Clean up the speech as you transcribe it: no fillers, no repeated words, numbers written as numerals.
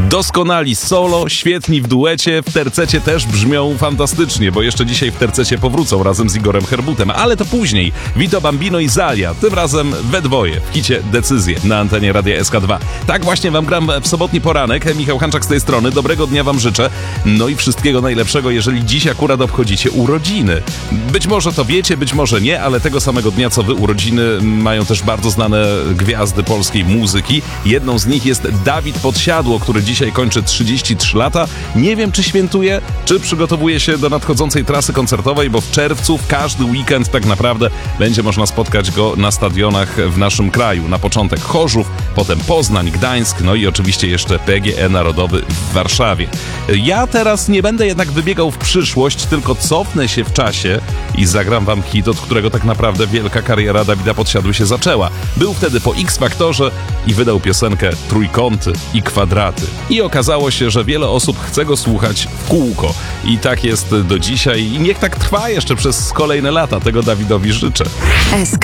Doskonali solo, świetni w duecie, w tercecie też brzmią fantastycznie, bo jeszcze dzisiaj w tercecie powrócą razem z Igorem Herbutem, ale to później. Vito Bambino i Zalia, tym razem we dwoje w hicie Decyzje na antenie Radia SK2. Tak właśnie wam gram w sobotni poranek. Michał Hanczak z tej strony. Dobrego dnia wam życzę. No i wszystkiego najlepszego, jeżeli dziś akurat obchodzicie urodziny. Być może to wiecie, być może nie, ale tego samego dnia co wy urodziny mają też bardzo znane gwiazdy polskiej muzyki. Jedną z nich jest Dawid Podsiadło, który dzisiaj kończy 33 lata. Nie wiem, czy świętuje, czy przygotowuje się do nadchodzącej trasy koncertowej, bo w czerwcu, w każdy weekend tak naprawdę będzie można spotkać go na stadionach w naszym kraju. Na początek Chorzów, potem Poznań, Gdańsk, no i oczywiście jeszcze PGE Narodowy w Warszawie. Ja teraz nie będę jednak wybiegał w przyszłość, tylko cofnę się w czasie i zagram wam hit, od którego tak naprawdę wielka kariera Dawida Podsiadły się zaczęła. Był wtedy po X-Faktorze i wydał piosenkę Trójkąty i Kwadraty. I okazało się, że wiele osób chce go słuchać w kółko. I tak jest do dzisiaj i niech tak trwa jeszcze przez kolejne lata. Tego Dawidowi życzę. SK